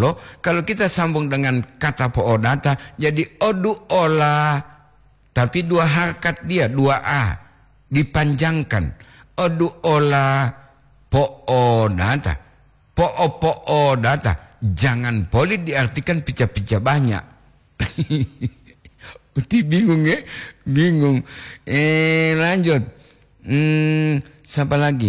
tulo. Kalau kita sambung dengan kata po'odata, jadi odu ola, tapi dua harkat dia, dua a, dipanjangkan. Odu ola po'odata, po'odata. Jangan boleh diartikan pica-pica banyak. Uti bingung ya, bingung. Lanjut. Siapa lagi?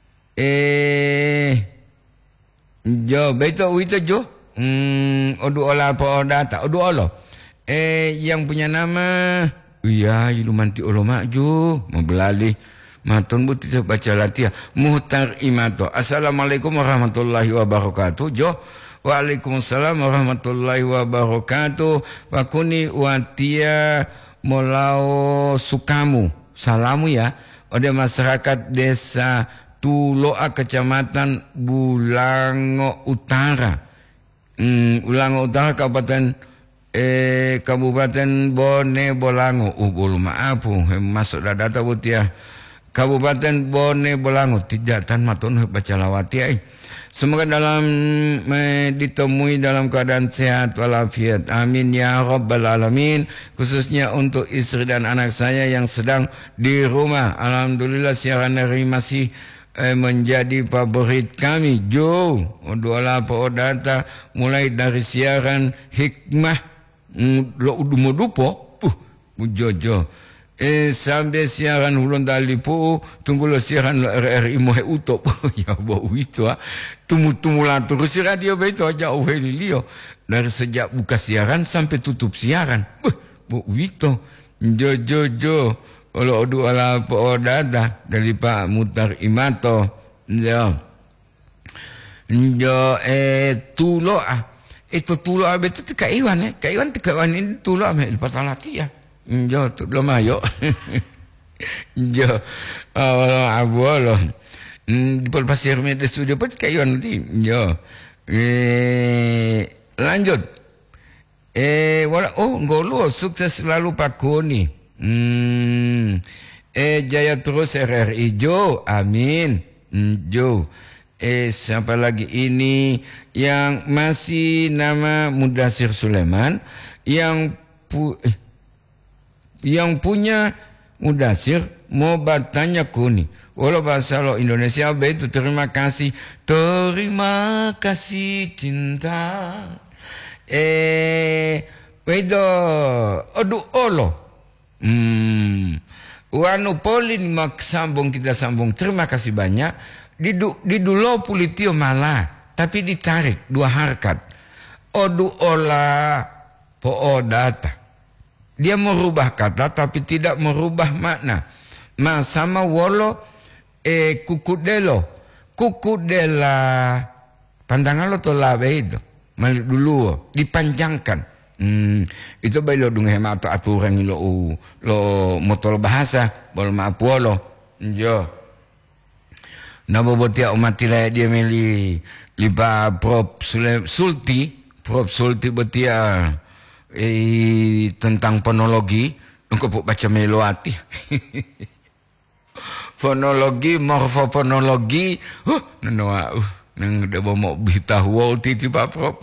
Jo, betul itu jo. Odu ola po'odata, odu olo. Yang punya nama, iya, ilumanti olo maju, mau belalih. Matun buti saya baca latihan. Muhtar Imato. Assalamualaikum warahmatullahi wabarakatuh. Jo. Waalaikumsalam warahmatullahi wabarakatuh. Wakuni watia molau sukamu. Salamu ya. Oleh masyarakat desa Tuloa Kecamatan Bulango Utara. Bulango Utara Kabupaten Bone Bolango. Belum maaf. Masuk data butia. Kabupaten Bone Bolango. Tidak tan matun baca lawati. Semoga ditemui dalam keadaan sehat walafiat. Amin ya rabbal alamin. Khususnya untuk istri dan anak saya yang sedang di rumah. Alhamdulillah siaran hari masih menjadi favorit kami. Jo, doa po'odata mulai dari siaran hikmah lo udumodupo. Jojo. Sampai siaran Hulun Dalipu, tunggu lo siaran RRI Mohe Utop. Ya bau itu tumu lah terus si radio itu aja Lio. Dari sejak buka siaran sampai tutup siaran. Bau itu. Jo. Kalau odu ala po'odata dari Pak Muhtar Imato. Jo. Tulo itu tulo betul Kak Iwan Kak Iwan ini tulo lepas alati ya. Jo tu belum ayo. Jo abualo. Di pasir media studio pun kayak nanti. Jo. Lanjut. Ngolo sukses selalu Pak Koni. Jaya terus RRI Jo. Amin. Jo. Siapa lagi ini yang masih nama Mudasir Sulaiman yang punya Mudasir mau bertanya Kuni. Walau bahasa lo Indonesia itu terima kasih cinta. Wedo odu olo. Wanu polin mak sambung kita sambung. Terima kasih banyak. Di dulu pulitio malah tapi ditarik dua harkat. Odu ola po'odata. Dia merubah kata tapi tidak merubah makna. Sama wolo kukudelo. Kukudela. Pandangan lo to labe itu. Malik dulu. Dipanjangkan. Itu baik lo dunga hema atau aturan lo motor bahasa. Bol maaf wolo. Jo. Nabobotia umatila dia meli. Lipa Prof Sulti. Prof Sulti botia. Tentang fonologi engkau baca meloati. Fonologi morfofonologi nang udah mau bitahu tiba Prof.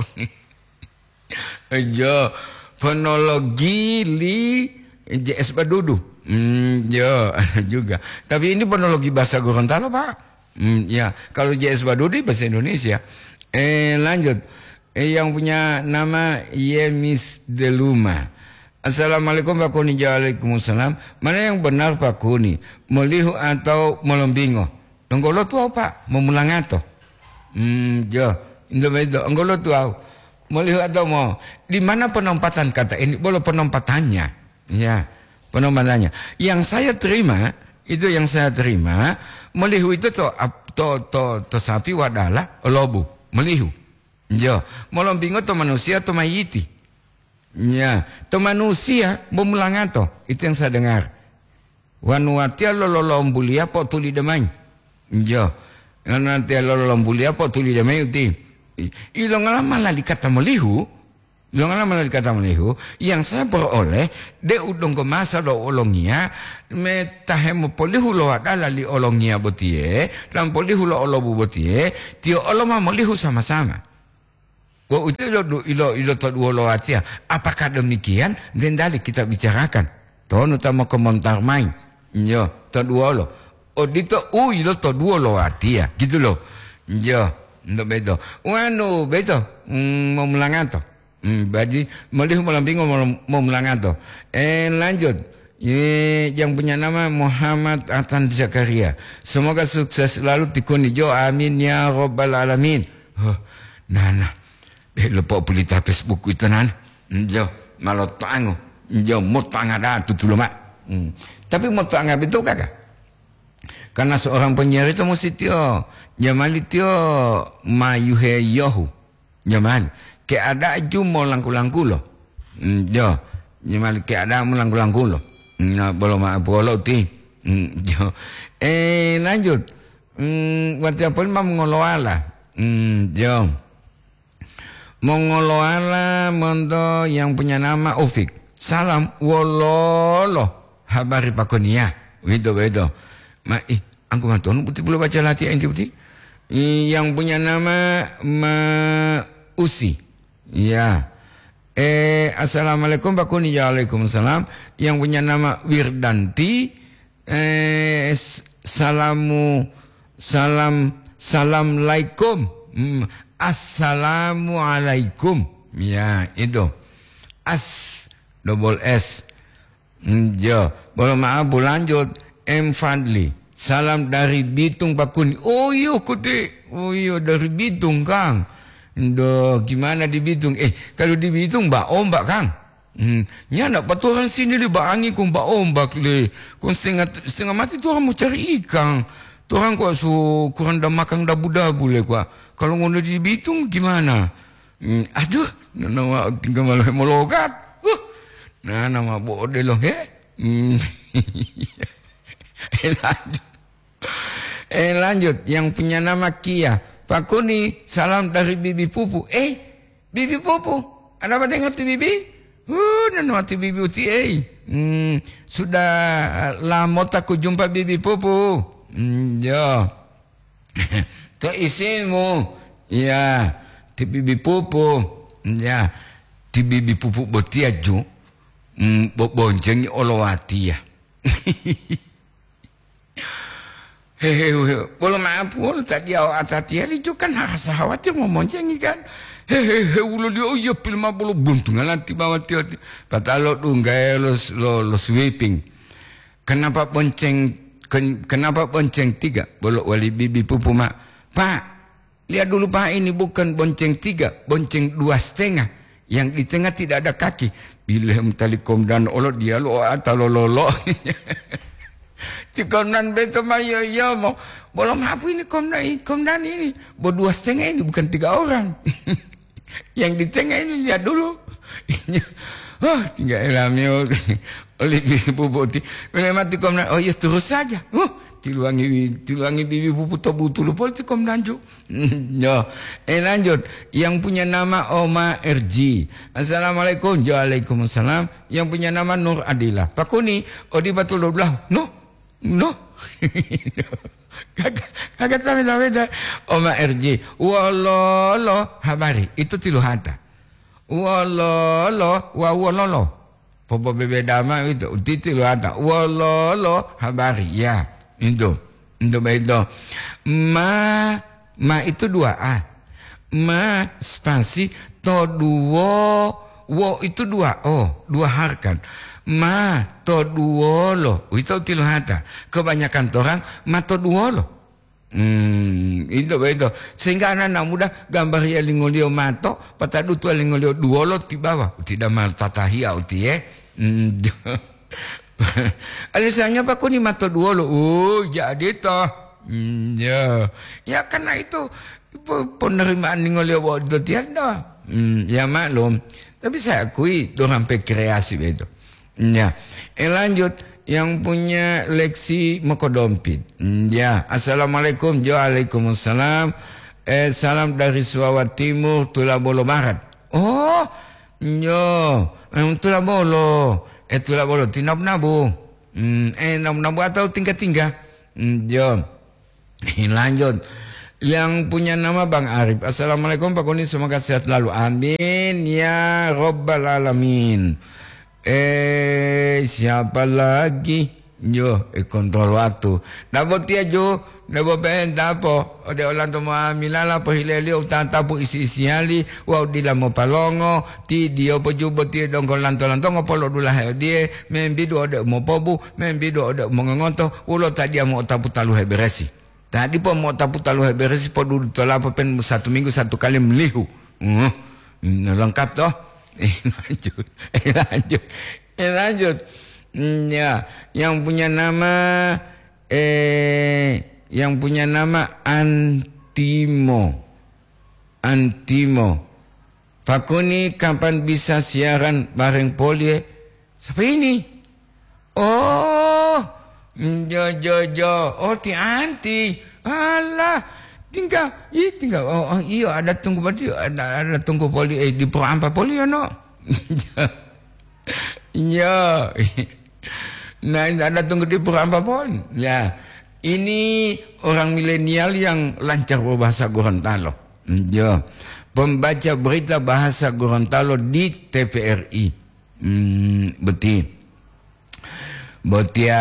Jo fonologi li JS Badudu. Jo ada juga tapi ini fonologi bahasa Gorontalo Pak. Ya kalau JS Badudu bahasa Indonesia. Lanjut. Yang punya nama Yemis Deluma. Assalamualaikum Pak Kuni. Waalaikumsalam. Mana yang benar Pak Kuni? Melihu atau melombingo? Enggolo tu apa? Memulang atau? Jo. Enggolo tu apa? Melihu atau mau? Di mana penempatan kata ini? Boleh penempatannya. Ya. Penempatannya. Yang saya terima. Itu yang saya terima. Melihu itu to sapi wadala. Lobu. Melihu. Jo, molombingo to manusia to mayiti. Ya, to manusia bemulang to. Itu yang saya dengar. Wanuatia lolombulia po tuli demai. Jo, wanuatia lolombulia po tuli demai uti. Ilong lama lah dikata melihu. Yang saya peroleh de udong ke masa do olongia metahemu polihu lo adalah li olongia botie, lam polihu lo olobu botie, tio oloma melihu sama-sama. Itu ilo dua lo atia. Apakah demikian? Dendali kita bicarakan. Toh utama komentar main. Yo, dua lo. Dito ilo dua lo atia. Gitu lo. Yo, ndo beto. Wano beto. Mau melangato. Badi malih melambingo mau melangato. Lanjut. Yang punya nama Muhammad Atan Zakaria. Semoga sukses selalu tikuni jo. Amin ya rabbal alamin. Nana. Lepas pelita Facebook itu nan. Jo, malah tango. Jo, mau tangada tu dulu mak. Tapi mau tangga betul kakak. Karena seorang penyiar itu mesti tio. Jamali tio mayuhe yohu. Jamali. Ke ada ju mau langku-langku lo. Jo, jamali ke ada mau langku-langku lo. Nah, bolong ti. Jo. Lanjut. Waktu apa mah mengoloala. Jo. Mongoloala mondo yang punya nama Ufik. Salam wololo habari pakonia. Itu. Aku mantu putih belum baca latihan itu putih. Yang punya nama Usi. Ya. Assalamualaikum pakoni. Waalaikumsalam. Yang punya nama Wirdanti. Salamalaikum. Assalamualaikum. Ya, itu. Double S. Jo, boleh maaf, lanjut. M. Fadli. Salam dari Bitung Pakuni. Oh iya, dari Bitung, Kang. Gimana di Bitung? Kalau di Bitung, ombak, Kang. Nya nak paturan sini li baangi kung ombak le. Kung setengah mati tu orang mau cari ikan. Tu orang kok kurang dah makan dabu-dabu le kok. Kalau ngono di Bitung gimana? Aduh, nama tinggal malah melogat. Nama bodoh loh, lanjut. Yang punya nama Kia. Pak Kuni, salam dari Bibi Pupu. Bibi Pupu, ada apa dengar tu Bibi? Nama tu Bibi Uti. Sudah lama tak ku jumpa Bibi Pupu. Jo. Tu isimu. Ya. Ti Bibi Pupu. Ya. Ti Bibi Pupu botia ju. Boncengi olowati ya. Boleh maaf, tadi awak tadi hari itu kan rasa khawatir mau boncengi kan. Ulu dia oh ya pilma bolu buntung nanti bawa dia. Kata lo tunggai lo sweeping. Kenapa bonceng 3? Bolok wali Bibi Pupu mak. Pak, lihat dulu Pak, ini bukan bonceng 3, bonceng 2,5. Yang di tengah tidak ada kaki. Bila mentali komdan olok dia lo atau lolo. Si komdan beto mayo ya mau. Boleh maaf ini komdan ini. 2,5 ini bukan 3 orang. Yang di tengah ini lihat dulu. Tinggal elamnya oleh Bibi Pupu. Bila mati komdan, oh ya terus saja. Tiluangi Bibi Pupu tobu tulu politi komdan ju. Ya, lanjut. Yang punya nama Oma RG. Assalamualaikum. Waalaikumsalam. Yang punya nama Nur Adila. Pak Kuni, di batul doblah. No. Kagak tahu. Oma RG. Walolo habari. Itu tilu hata. Walolo. Popo bebe dama itu. Tilu hata. Walolo habari. Ya. Itu ma itu 2A, ma spasi to 2 wo itu 2 harkan, ma to 2 lo itu tilu hata. Kebanyakan orang ma to 2 lo. Itu sehingga anak-anak muda gambar ya lingolio mato patadu tu lingolio 2 lo di bawah tidak mal tatahia uti Alasannya Pak Kuni mato 2 lo. Jadi toh. Ya karena itu penerimaan ningolio waktu tiada. Ya maklum. Tapi saya akui dorang kreasi itu. Ya. Lanjut yang punya leksi Mokodompit. Ya. Assalamualaikum. Waalaikumsalam. Salam dari Sulawesi Timur, Tulabolo Barat. Oh, yo, Tulabolo. Itulah boleh tinab-nabu. Nabu atau tinggal-tinggal. Jom. Lanjut. Yang punya nama Bang Arif. Assalamualaikum Pak Kuni, semoga sehat lalu. Amin ya Rabbal Alamin. Siapa lagi? Jo, kontrol waktu. Nabo tia jo, nabo ben tapo. Ode orang tu milala po hileli utanta po isi ali. Wow di lamo palongo. Ti dio po jubo ti dongkol lanto ngopolo dula dia. Membidu ode mo pobu, membidu ode mo ngonto. Ulo tadi mo tapu talu heberesi. Tadi po mau tapu talu beres po dulu tola po pen 1 minggu 1 kali melihu. Lengkap toh. Lanjut. Ya, yang punya nama Antimo. Pak Kuni kapan bisa siaran bareng Poli? Siapa ini? Oh, Jo. Oh, ti anti. Alah, tinggal. Oh, iya ada tunggu berarti ada tunggu Poli di perampa Poli ya no. Iya. Nah, ada tunggu di perampa Poli. Ya. Ini orang milenial yang lancar berbahasa Gorontalo. Ya. Pembaca berita bahasa Gorontalo di TVRI. Betul. Botia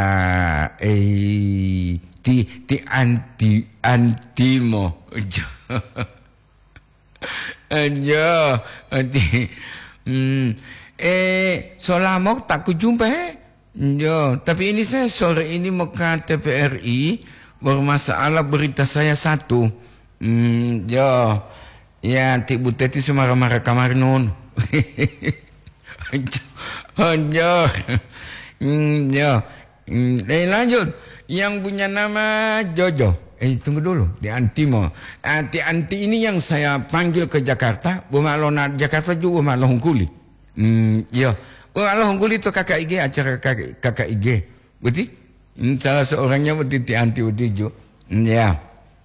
ti antimo. Solamok tak kujumpa Jo, tapi ini saya sore ini mau ke TVRI bermasalah berita saya satu. Jo, ya Tik Bu Teti semarah-marah kamarin nun. Jo. Lanjut. Yang punya nama Jojo. Tunggu dulu. Di Antimo. Anti ini yang saya panggil ke Jakarta. Bumalona Jakarta juga Bumalona Hungkuli. Bumalona Hungkuli itu kakak IG. Acara kakak IG. Betul? Salah seorangnya betul di Anti Udijo. Ya.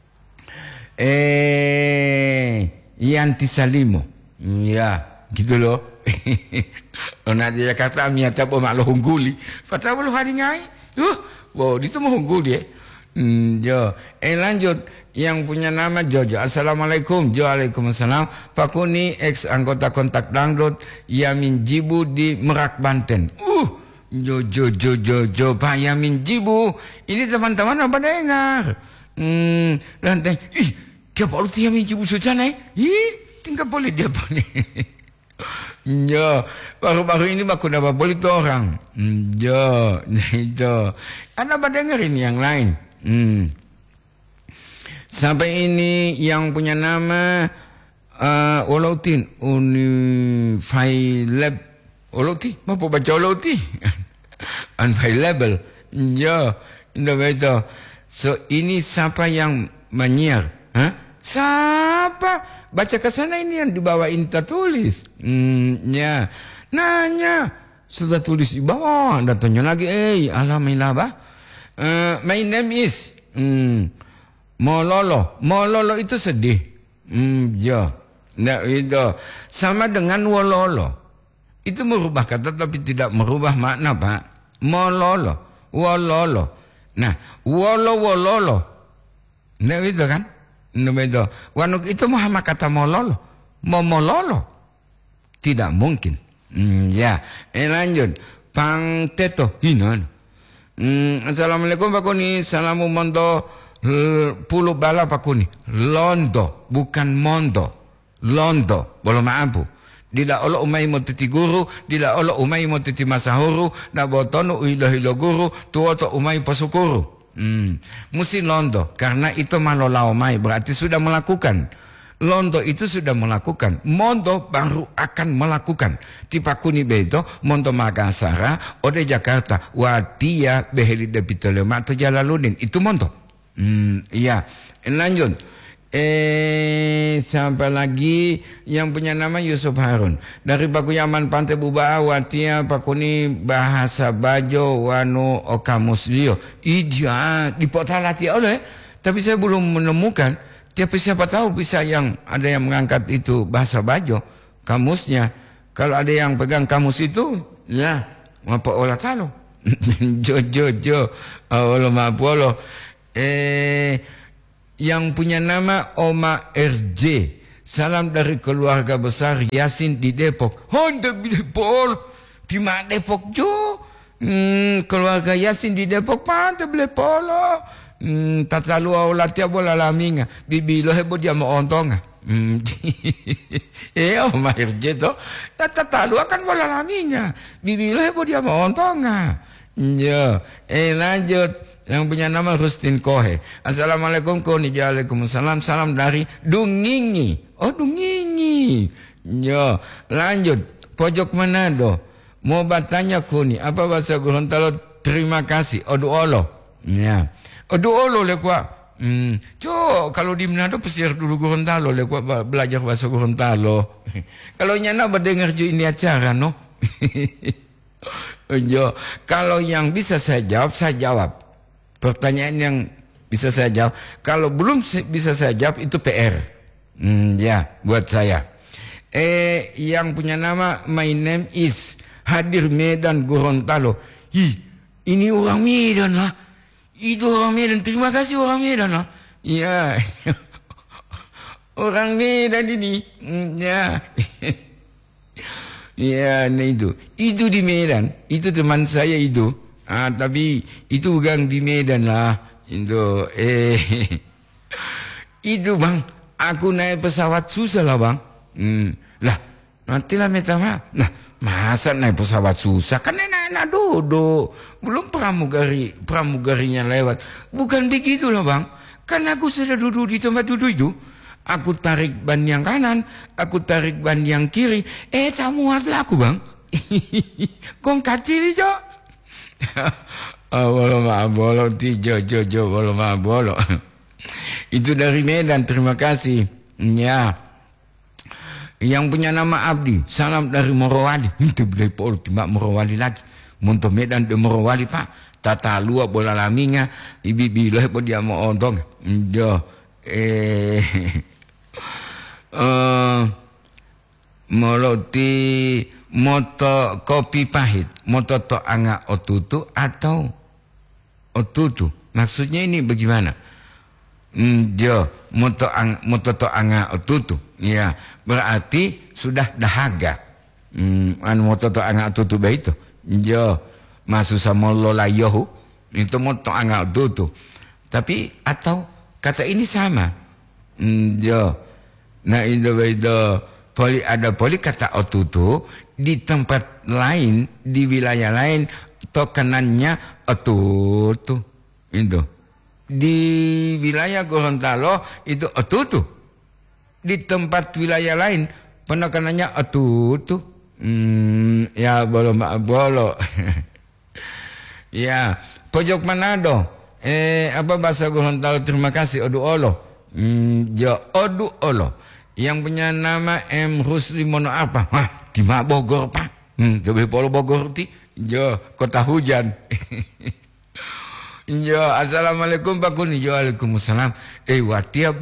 Yanti Salimo. Ya. Gitu loh. Ona di Jakarta miata po malo Hungkuli. Fata bolu hari ngai. Wow, itu mau Hungkuli Jo. Lanjut. Yang punya nama Jojo. Assalamualaikum. Jo, waalaikumsalam. Pak Kuni ex anggota kontak dangdut Yamin Jibu di Merak Banten. Jo Pak Yamin Jibu. Ini teman-teman apa dengar? Lantai. Dia baru Yamin Jibu saja nih. Tinggal boleh dia boleh. Ya, baru-baru ini aku dapat politik orang. Ya, itu. Anda dengerin yang lain. Sampai ini yang punya nama Olautin Unifailab. Olauti, mau baca Olauti? Unfailable. Ya, itu. So ini siapa yang menyiar? Siapa? Baca ke sana ini yang dibawain tertulis. Ya. Nanya. Sudah tulis di bawah. Datanya lagi. Alhamdulillah bah. My name is. Mololo. Mololo itu sedih. Ya. Nah, itu. Sama dengan wololo. Itu merubah kata tapi tidak merubah makna Pak. Mololo. Wololo. Nah. Wololo. Nah itu kan. Itu. Wanuk itu Muhammad kata mololo. Mololo. Tidak mungkin. Ya. Lanjut. Pang Teto. Hinan. Assalamualaikum Pak Kuni. Salamu mondo. Puluh bala Pak Kuni. Londo. Bukan mondo. Londo. Boleh maapu. Dila olo umay mo titi guru. Dila olo umay mo titi masahuru. Na botono hilo guru. Tuoto umay pasukuru. Mesti londo karena itu malolao mai berarti sudah melakukan. Londo itu sudah melakukan. Mondo baru akan melakukan. Tipa kuni beto mondo Makassar ode Jakarta watia beheli de pitolema atau Jalaluddin itu mondo. Iya. Lanjut. Sampai lagi yang punya nama Yusuf Harun dari Paku Yaman Pantai Buba Watia Pakuni bahasa Bajo Wano Okamuslio ija dipotalati oleh tapi saya belum menemukan tapi siapa tahu bisa yang ada yang mengangkat itu bahasa Bajo kamusnya kalau ada yang pegang kamus itu ya apa olah talo jo Allah maaf Allah yang punya nama Oma RJ. Salam dari keluarga besar Yasin di Depok. Honda di Depok. Di mana Depok jo? Keluarga Yasin di Depok pada beli polo. Tata luar latia bola laminga. Bibi lo hebo dia mau ontonga. Oma RJ to. Tata luar kan bola laminga. Bibi lo hebo dia mau ontonga. Ya, lanjut. Yang punya nama Rustin Kohe. Assalamualaikum koni. Waalaikumsalam. Salam dari Dungingi. Oh, Dungingi. Ya, lanjut. Pojok Manado. Mau bertanya koni. Apa bahasa Gorontalo? Terima kasih. Odu olo. Ya. Odu olo lekwa. Kalau di Manado pesir dulu Gorontalo lekwa belajar bahasa Gorontalo. Kalau nyana berdengar ju ini acara no. Ya. Kalau yang bisa saya jawab. Pertanyaan yang bisa saya jawab. Kalau belum bisa saya jawab itu PR. Ya, buat saya. Yang punya nama My Name Is Hadir Medan Gorontalo. Ini orang Medan lah. Itu orang Medan. Terima kasih orang Medan lah. Ya. Orang Medan ini. Ya. Ya, nah itu. Itu di Medan. Itu teman saya itu. Tapi itu bukan di Medan lah. Itu itu bang, aku naik pesawat susah lah bang. Lah, nantilah minta maaf. Nah, masa naik pesawat susah? Kan enak-enak duduk. Belum pramugarinya lewat. Bukan begitu lah bang. Kan aku sudah duduk di tempat duduk itu. Aku tarik ban yang kanan, aku tarik ban yang kiri. Samuatlah aku bang. Kong kacil jo. Bolo bolo tijo jojo bolo bolo. Itu dari Medan, terima kasih. Ya. Yang punya nama Abdi, salam dari Morowali. Itu beli pol timbak Morowali lagi. Monto Medan de Morowali pak. Tata lua bola laminga, ibi loh po dia mau ontong. Jo. Moloti moto kopi pahit, moto to anga otutu atau otutu. Maksudnya ini bagaimana? Moto to anga otutu. Ya, berarti sudah dahaga. Moto to anga otutu begitu. Jo, masuk sama lola yohu itu moto anga otutu. Tapi atau kata ini sama. Jo, nah itu ada kata otutu di tempat lain, di wilayah lain, tokenannya otutu. Itu. Di wilayah Gorontalo itu otutu. Di tempat wilayah lain, penekanannya otutu. Ya, bolo. Ya, pojok Manado. Apa bahasa Gorontalo? Terima kasih, odu olo. Odu olo. Yang punya nama M. Rusli Mono apa? Di Bogor pak. Coba polo Bogor ti. Kota hujan. Assalamualaikum Pak Kuni. Waalaikumsalam. Watia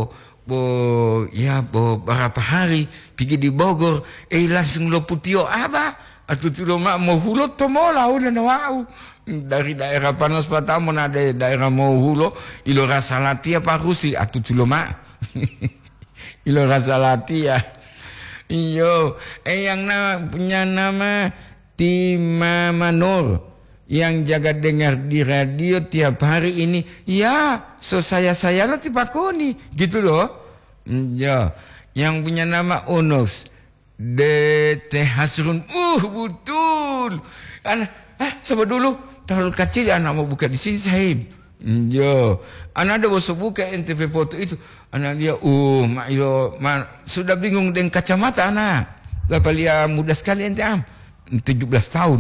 berapa hari pergi di Bogor. Langsung lo putio apa? Atau tu lo mak mau hulo tomola udah nawau. Dari daerah Panas Patamon ada daerah mau hulo. Ilo rasa latia Pak Rusli. Atau tu lo mak. Ilo rasa latia. Iyo, yang punya nama Tima Manur yang jaga dengar di radio tiap hari ini. Ya, saya lo tipe Koni, gitu loh. Ya, yang punya nama Unus DT Hasrun. Betul. Coba dulu, terlalu kecil anak mau buka di sini Sahib. Jo, anak ada bosok buka NTV foto itu. Anak dia, sudah bingung dengan kacamata anak. Lepas dia muda sekali ente 17 tahun.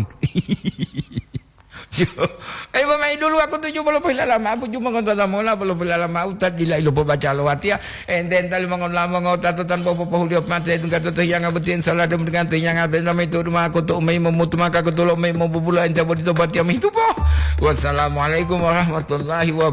Mamai dulu aku 70 pila lama. Aku cuma ngonton tamola 10 pila lama. Utad dila ilo baca lawat ya. Ente entali mangon lama ngota tatan popo pohuliop mati itu kata yang abetin salah dem dengan yang abet nama itu rumah aku tu umai memutu maka aku tolong umai membubula ente bodito batia itu po. Wassalamualaikum warahmatullahi wabarakatuh.